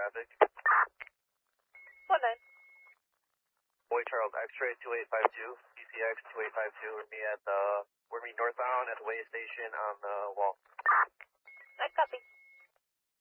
traffic. 19. Boy Charles, X-ray 2852, CCX 2852, we're me northbound at the way station on the wall. I copy.